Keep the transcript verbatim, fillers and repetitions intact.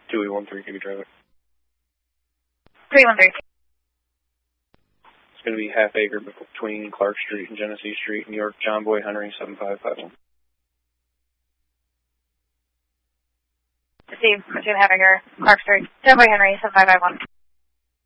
two eight one three, can you drive it? three one three. It's going to be half acre between Clark Street and Genesee Street, New York, John Boy Henry, seven five five one. Steve, between Henry here, Clark Street, John Boy Henry, seven five five one.